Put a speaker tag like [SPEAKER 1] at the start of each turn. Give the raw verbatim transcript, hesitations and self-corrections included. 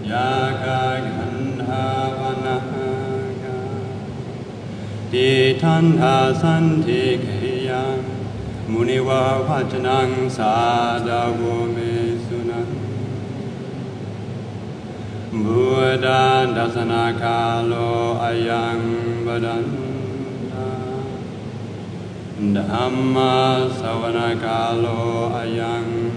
[SPEAKER 1] ยากาขันธาวนาติทันทาสันติเกยังมุนิวาวัจนังสาดาวเมสุนังบุตรดัสนาคาโลอายังบดันตาธัมมาสวนาคาโลอายัง